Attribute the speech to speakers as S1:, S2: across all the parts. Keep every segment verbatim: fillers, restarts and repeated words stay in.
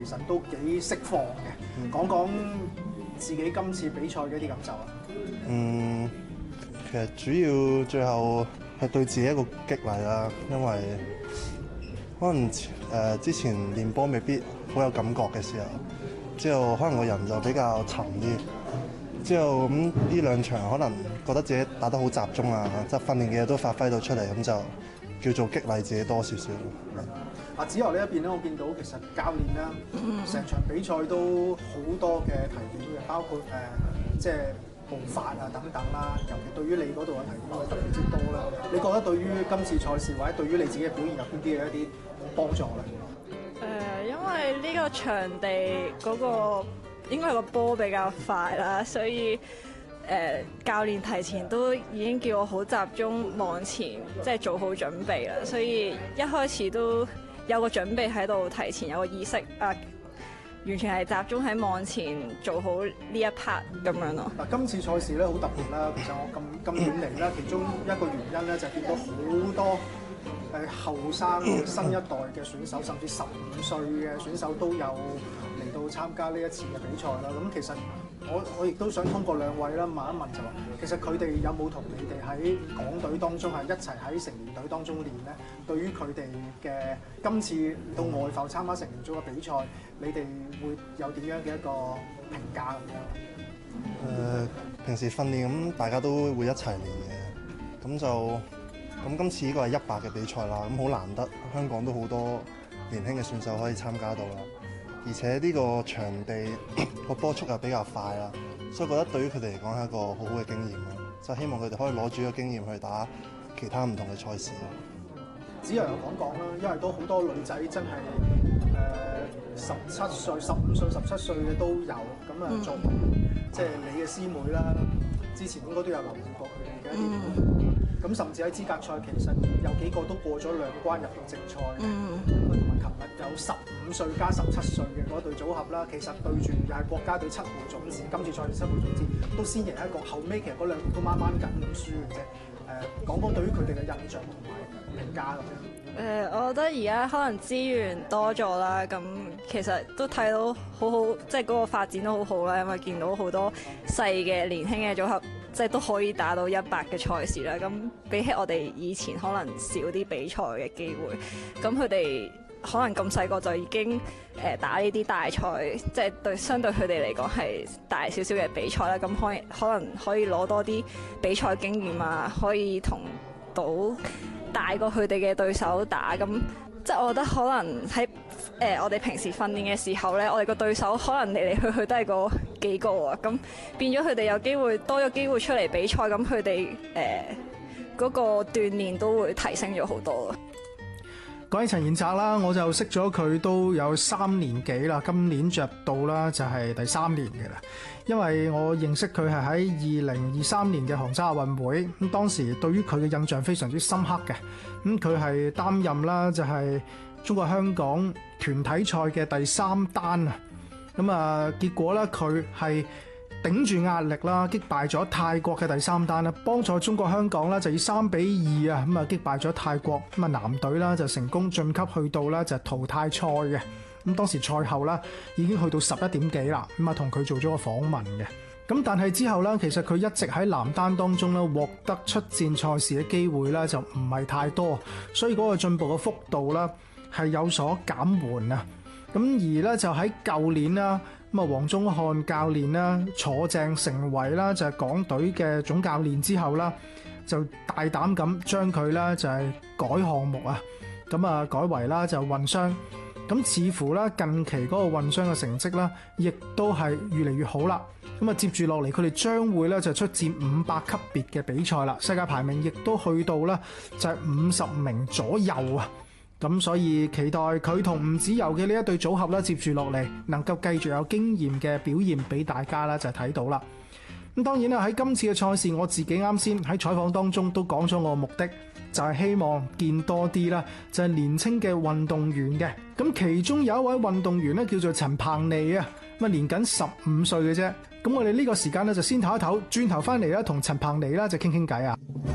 S1: 其實都幾釋放嘅，講講自己今次比賽嘅一啲感受啊。
S2: 嗯，其實主要最後係對自己一個激勵啦，因為可能誒、呃、之前練波未必好有感覺嘅時候，之後可能個人就比較沉啲，之後咁呢、嗯、兩場可能覺得自己打得好集中啊，即係訓練嘅嘢都發揮到出嚟，咁就叫做激勵自己多少少。
S1: 啊，子豪呢一邊咧，我見到其實教練啦，成場比賽都好多嘅提點嘅，包括誒、呃、即係步伐啊等等啦。尤其對於你嗰度嘅提點係特別之多啦。你覺得對於今次賽事或者對於你自己嘅表現有邊啲嘅一啲幫助咧？
S3: 誒、呃，因為呢個場地嗰、那個應該係個波比較快啦，所以誒、呃、教練提前都已經叫我好集中望前，即係做好準備啦。所以一開始都有個準備喺度，提前有個意識啊，完全係集中喺網前做好呢一 part 咁樣咯。
S1: 嗱，今次賽事咧好特別啦，其實我咁咁遠嚟啦，其中一個原因咧就係見到好多誒後生嘅新一代嘅選手，甚至十五歲嘅選手都有嚟到參加呢一次嘅比賽啦。咁其實我我亦都想通過兩位啦問一問就話，其實佢哋有冇同你哋喺港隊當中係一齊喺成年隊當中練咧？對於佢哋嘅今次到外埠參加成年組嘅比賽，你哋會有點樣嘅一個評價咁樣？
S2: 誒、呃，平時訓練咁大家都會一齊練嘅，咁就咁今次呢個係一百嘅比賽啦，咁好難得香港都好多年輕嘅選手可以參加到啦，而且呢個場地個波速又比較快啦，所以覺得對於佢哋嚟講係一個好好嘅經驗咯，就希望佢哋可以攞住呢個經驗去打其他唔同嘅賽事。
S1: 子柔又講講啦，因為都好多女仔真係誒十七歲、十五歲、十七歲嘅都有，咁啊做即係你嘅師妹啦，之前應該都有留意過佢哋嘅一啲表現，咁甚至喺資格賽其實有幾個都過咗兩關入到正賽，咁啊同埋琴日有十五歲加十七歲嘅嗰對組合啦，其實對住又係國家隊七號種子，今次賽事七號種子都先贏一個，後尾其實嗰兩個都掹掹緊咁輸嘅啫。誒講講對於佢哋嘅印象同埋評價咁樣。
S3: 誒、呃，我覺得而家可能資源多咗啦，咁其實都睇到好好，即係嗰個發展都好好啦，因為見到好多細嘅年輕嘅組合，即係都可以打到一百嘅賽事啦。咁比起我哋以前可能少啲比賽嘅機會，咁佢哋可能咁細個就已經誒打呢啲大賽，即係對相對佢哋嚟講係大少少嘅比賽啦。咁可以可能可以攞多啲比賽經驗啊，可以同到大過佢哋嘅對手打。咁即係我覺得可能喺誒、呃、我哋平時訓練嘅時候咧，我哋個對手可能嚟嚟去去都係嗰幾個啊。咁變咗佢哋有機會多咗機會出嚟比賽，咁佢哋誒嗰個鍛鍊都會提升咗好多。
S1: 講起陳彥澤啦，我就識咗佢都有三年幾啦，今年着到啦就係第三年嘅啦。因為我認識佢係喺二零二三年嘅杭州亞運會，咁當時對於佢嘅印象非常之深刻嘅。咁佢係擔任啦就係中國香港團體賽嘅第三單啊。咁啊結果咧佢係頂住壓力啦，擊敗咗泰國嘅第三單啦，幫助中國香港啦就以三比二啊咁啊擊敗咗泰國，咁啊男隊啦就成功晉級去到啦就淘汰賽嘅。咁當時賽後啦已經去到十一點幾啦，咁啊同佢做咗個訪問嘅。咁但係之後咧，其實佢一直喺男單當中咧獲得出戰賽事嘅機會咧就唔係太多，所以嗰個進步嘅幅度啦係有所減緩啊。咁而咧就喺舊年啦。咁啊，黃宗漢教練啦坐正成為啦就係港隊嘅總教練之後啦，就大膽咁將佢啦就係改項目啊，咁啊改為啦就混雙，咁似乎啦近期嗰個混雙嘅成績啦，亦都係越嚟越好啦。咁啊接住落嚟，佢哋將會咧就出戰五百級別嘅比賽啦，世界排名亦都去到啦就係五十名左右啊。咁所以期待佢同吳芷柔嘅呢一對組合啦，接住落嚟能夠繼續有經驗嘅表現俾大家啦，就睇到啦。咁當然啦，喺今次嘅賽事，我自己啱先喺採訪當中都講咗我嘅目的，就係希望見多啲啦，就係年輕嘅運動員嘅。咁其中有一位運動員咧，叫做陳彭妮啊，咁啊年僅十五歲嘅啫。咁我哋呢個時間咧就先唞一唞，轉頭翻嚟啦，同陳彭妮啦就傾傾偈啊。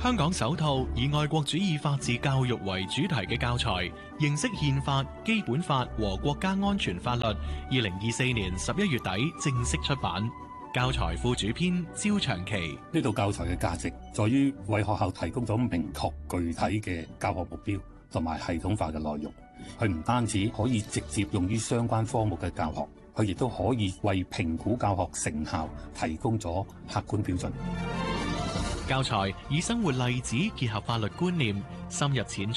S4: 香港首套以愛國主義法治教育為主題嘅教材，認識憲法、基本法和國家安全法律，二零二四年十一月底正式出版。教材副主編焦長期：
S5: 呢套教材嘅價值在於為學校提供咗明確具體嘅教學目標同埋系統化嘅內容。佢唔單止可以直接用於相關科目嘅教學，佢亦都可以為評估教學成效提供咗客觀標準。
S4: 教材以生活例子結合法律觀念，深入淺